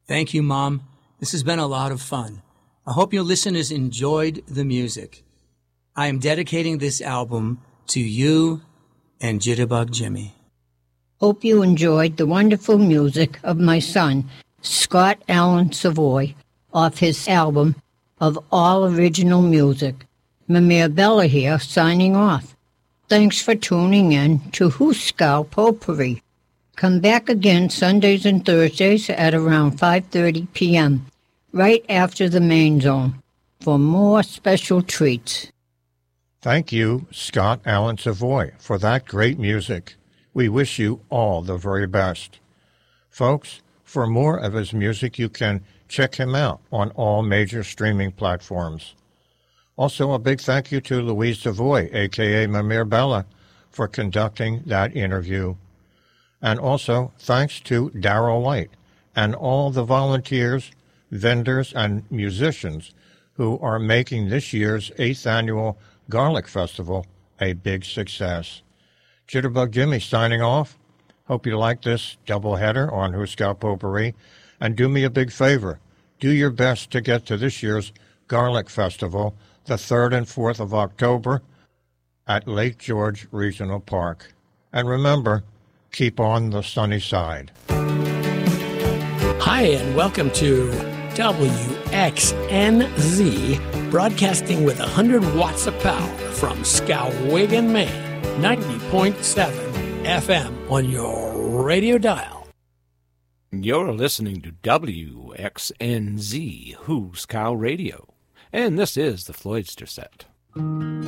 Thank you, Mom. This has been a lot of fun. I hope your listeners enjoyed the music. I am dedicating this album to you and Jitterbug Jimmy. Hope you enjoyed the wonderful music of my son, Scott Allen Savoy, off his album of all original music. Mimir Bella here, signing off. Thanks for tuning in to Huskau Potpourri. Come back again Sundays and Thursdays at around 5:30 p.m., right after the main zone, for more special treats. Thank you, Scott Allen Savoy, for that great music. We wish you all the very best. Folks, for more of his music, you can check him out on all major streaming platforms. Also, a big thank you to Louise Savoy, a.k.a. Mimir Bella, for conducting that interview. And also, thanks to Darrell White and all the volunteers, vendors, and musicians who are making this year's 8th Annual Garlic Festival a big success. Jitterbug Jimmy signing off. Hope you like this doubleheader on Huskau Potpourri. And do me a big favor. Do your best to get to this year's Garlic Festival, the 3rd and 4th of October, at Lake George Regional Park. And remember, keep on the sunny side. Hi, and welcome to WXNZ, broadcasting with 100 watts of power from Skowhegan, Maine, 90.7 FM on your radio dial. You're listening to WXNZ, Huskau Radio, and this is the Floydster Set.